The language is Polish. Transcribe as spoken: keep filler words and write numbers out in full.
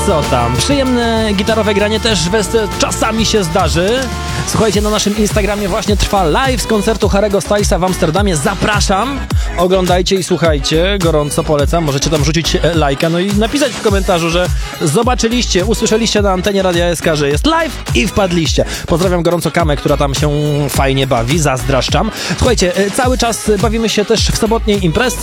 co tam? Przyjemne gitarowe granie też czasami się zdarzy. Słuchajcie, na naszym Instagramie właśnie trwa live z koncertu Harry'ego Stylesa w Amsterdamie. Zapraszam, oglądajcie i słuchajcie, gorąco polecam. Możecie tam rzucić lajka, no i napisać w komentarzu, że zobaczyliście, usłyszeliście na antenie Radia S K, że jest live i wpadliście. Pozdrawiam gorąco Kamę, która tam się fajnie bawi, zazdraszczam. Słuchajcie, cały czas bawimy się też w sobotniej imprezce.